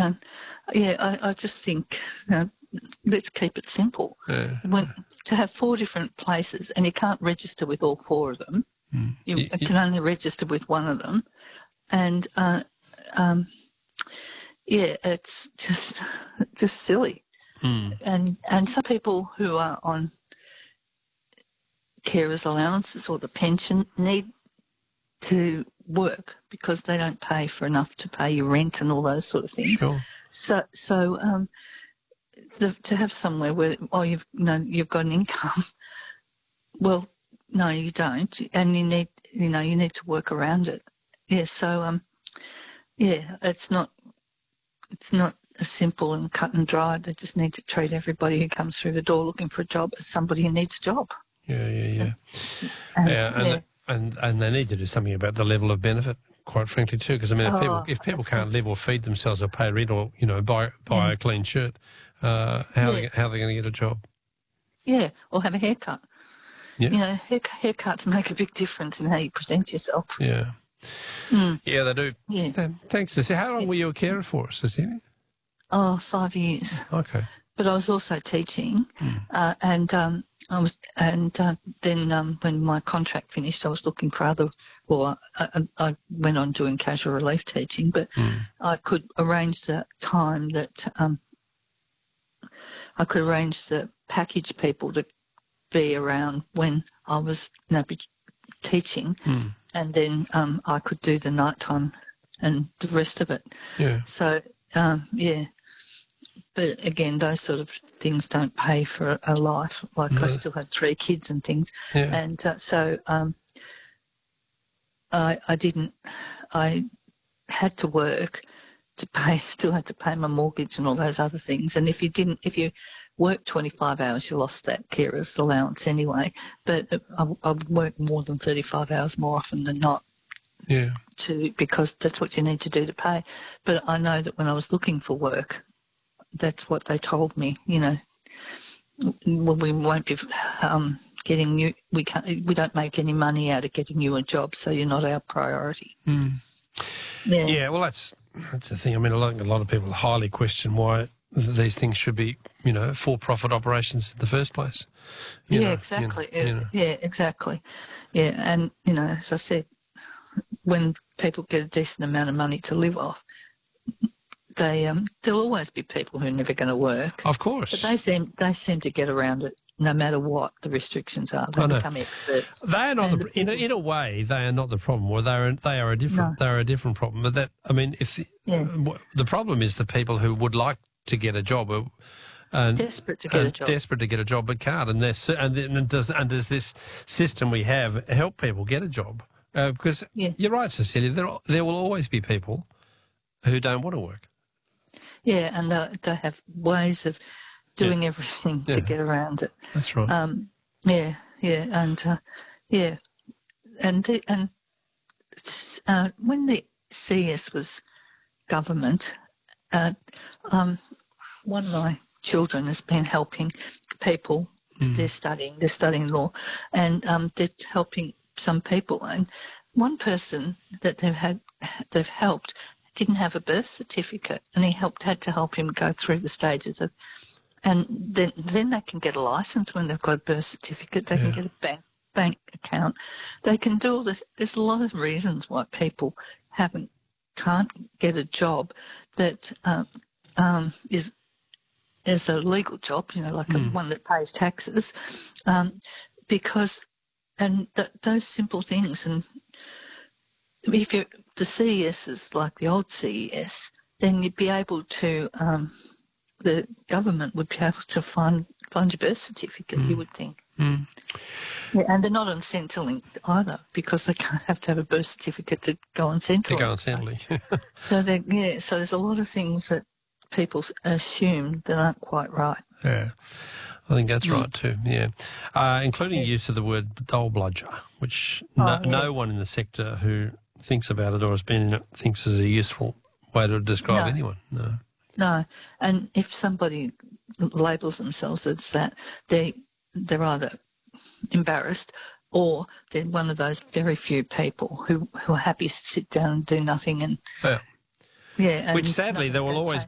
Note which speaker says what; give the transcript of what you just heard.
Speaker 1: I just think, let's keep it simple.
Speaker 2: Yeah.
Speaker 1: To have 4 different places and you can't register with all 4 of them, you can only register with one of them, and it's just silly. And some people who are on carers allowances or the pension need to work because they don't pay for enough to pay your rent and all those sort of things.
Speaker 2: Sure.
Speaker 1: So to have somewhere where you've got an income, well, no, you don't, and you need to work around it. Yeah. So it's not as simple and cut and dry. They just need to treat everybody who comes through the door looking for a job as somebody who needs a job.
Speaker 2: Yeah. And they need to do something about the level of benefit, quite frankly, too. Because if people can't live or feed themselves or pay rent or buy a clean shirt, how are they going to get a job? Yeah, or have a haircut. Yeah. Haircuts make a big difference in how you present yourself. Yeah. Yeah, they do. Yeah. Thanks, Cecilia. How long were you a carer for, Cecilia? 5 years. Okay. But I was also teaching, then when my contract finished, I was looking for other. Well, I went on doing casual relief teaching, but I could arrange the time that I could arrange the package people to be around when I was teaching, and then I could do the nighttime and the rest of it. Yeah. So but again, those sort of things don't pay for a life. Like I still had 3 kids and things, and so I didn't. I had to work to pay. Still had to pay my mortgage and all those other things. And if you worked 25 hours, you lost that carer's allowance anyway. But I would work more than 35 hours more often than not. Yeah. Because that's what you need to do to pay. But I know that when I was looking for work, that's what they told me. Well, we won't be getting you. We don't make any money out of getting you a job, so you're not our priority. Yeah. Well, that's the thing. I mean, I think a lot of people highly question why these things should be, for-profit operations in the first place. Exactly. Yeah, exactly. Yeah, and as I said, when people get a decent amount of money to live off, there'll always be people who are never going to work. Of course. But they seem to get around it no matter what the restrictions are. They become experts. They are not in a way they are not the problem, or they are a different problem. But the problem is the people who would like to get a job desperate to get a job but can't, and does this system we have help people get a job? Because you're right, Cecilia, there will always be people who don't want to work. Yeah, and they have ways of doing everything to get around it. That's right. When the CS was government, one of my children has been helping people. They're studying law, and they're helping some people. And one person that they've helped didn't have a birth certificate, and had to help him go through the stages of, and then they can get a license when they've got a birth certificate. They can get a bank account. They can do all this. There's a lot of reasons why people can't get a job that is a legal job, like one that pays taxes, because those simple things. And if the CES is like the old CES, then you'd be able to, the government would be able to find your birth certificate, you would think. Yeah, and they're not on Centrelink either, because they have to have a birth certificate to go on Centrelink. So there's a lot of things that people assume that aren't quite right. Yeah. I think that's right too, including use of the word dole bludger, which no one in the sector who thinks about it or has been in it thinks is a useful way to describe anyone. No, and if somebody labels themselves as that, they're either embarrassed or they're one of those very few people who are happy to sit down and do nothing and... Which sadly there will always